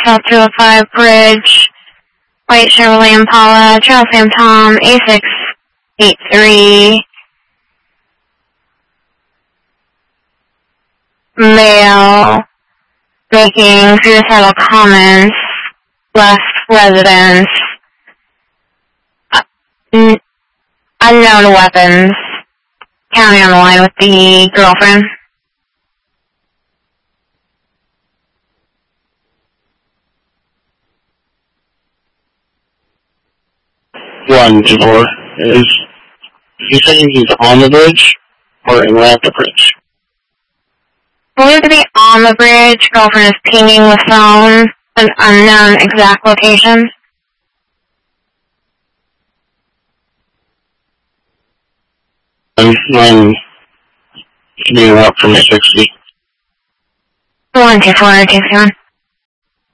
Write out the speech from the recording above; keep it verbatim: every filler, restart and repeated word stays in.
South two oh five Bridge, White Chevrolet Impala, Trail Sam Tom, A six eight three, male, making suicidal comments, left residence, uh, n- unknown weapons, county on the line with the girlfriend. One, Javor, is he saying he's on the bridge or at the bridge? Believed to be on the bridge. Girlfriend is pinging the phone, an unknown exact location. And then being up from sixty. One two four, two seven.